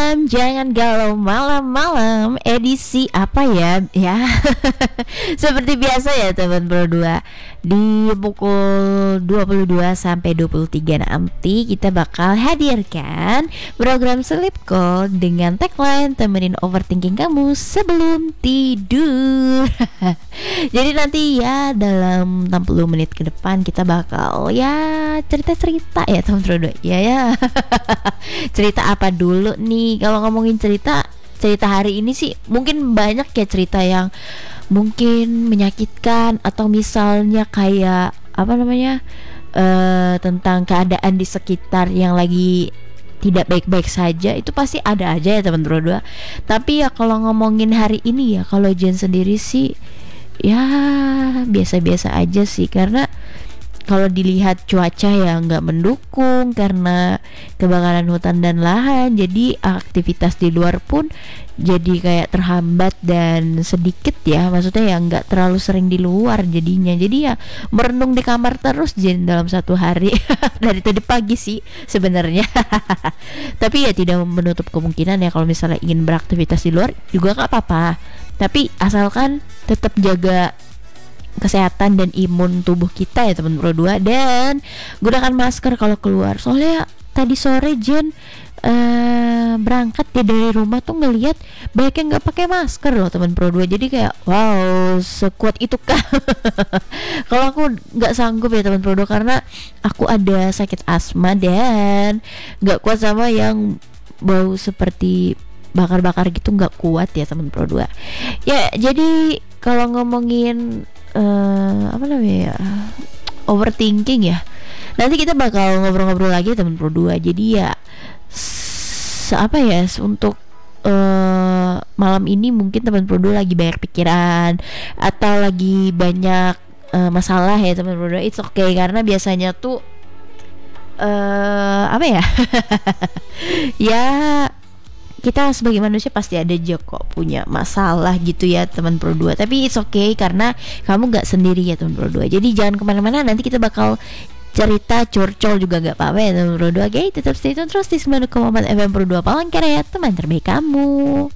malam, jangan galau malam-malam. Edisi apa ya? Ya, seperti biasa ya teman berdua. Di pukul 22 sampai 23 nanti kita bakal hadirkan program Sleep Call dengan tagline temenin overthinking kamu sebelum tidur. Jadi nanti ya dalam 60 menit ke depan kita bakal ya cerita-cerita ya teman berdua. Ya. Cerita apa dulu nih? Kalau ngomongin cerita hari ini sih mungkin banyak ya cerita yang mungkin menyakitkan atau misalnya kayak apa namanya tentang keadaan di sekitar yang lagi tidak baik-baik saja, itu pasti ada aja ya teman berdua. Tapi ya kalau ngomongin hari ini ya, kalau Jen sendiri sih ya biasa-biasa aja sih, karena kalau dilihat cuaca yang nggak mendukung karena kebakaran hutan dan lahan, jadi aktivitas di luar pun jadi kayak terhambat dan sedikit ya, maksudnya ya nggak terlalu sering di luar jadinya. Jadi ya merenung di kamar terus Jen dalam satu hari dari tadi pagi sih sebenarnya. Tapi ya tidak menutup kemungkinan ya kalau misalnya ingin beraktivitas di luar juga nggak apa-apa. Tapi asalkan tetap jaga kesehatan dan imun tubuh kita ya teman berdua, dan gunakan masker kalau keluar. Soalnya tadi sore Jen berangkat ya dari rumah tuh ngelihat banyak yang nggak pakai masker loh teman berdua. Jadi kayak wow, sekuat itu kah? Kalau aku nggak sanggup ya teman berdua, karena aku ada sakit asma dan nggak kuat sama yang bau seperti bakar-bakar gitu, nggak kuat ya teman berdua. Ya jadi kalau ngomongin apa namanya ya, overthinking ya, nanti kita bakal ngobrol-ngobrol lagi teman berdua. Jadi ya apa ya, untuk malam ini mungkin teman berdua lagi banyak pikiran atau lagi banyak masalah ya teman berdua, it's okay, karena biasanya tuh apa ya ya kita sebagai manusia pasti ada aja kok punya masalah gitu ya teman berdua. Tapi it's okay karena kamu gak sendiri ya teman berdua. Jadi jangan kemana-mana, nanti kita bakal cerita curcol juga gak apa-apa ya teman berdua. Oke, tetap stay tune terus di 9,4 FM berdua Palangkaraya, teman terbaik kamu.